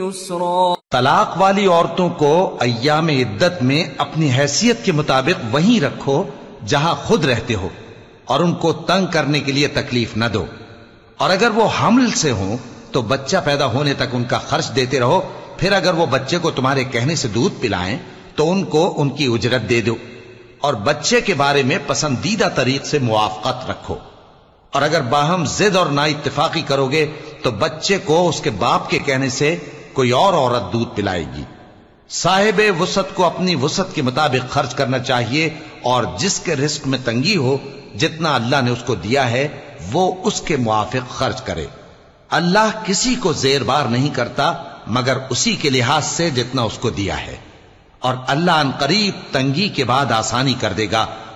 يسرا। तलाक वाली औरतों को अय्याम इद्दत में अपनी हैसियत के मुताबिक वहीं रखो जहां खुद रहते हो, और उनको तंग करने के लिए तकलीफ न दो। और अगर वो हमल से हो तो बच्चा पैदा होने तक उनका खर्च देते रहो। फिर अगर वो बच्चे को तुम्हारे कहने से दूध पिलाएं तो उनको उनकी उजरत दे दो, और बच्चे के बारे में पसंदीदा तरीक से मुआफकत रखो। और अगर बाहम जिद और ना इत्तेफाकी करोगे तो बच्चे को उसके बाप के कहने से कोई और औरत दूध पिलाएगी। साहिबे वुसत को अपनी वुसत के मुताबिक खर्च करना चाहिए, और जिसके रिस्क में तंगी हो जितना अल्लाह ने उसको दिया है वो उसके मुआफिक खर्च करे। अल्लाह किसी को जेरबार नहीं करता मगर उसी के लिहाज से जितना उसको दिया है, और अल्लाह अनकरीब तंगी के बाद आसानी कर देगा।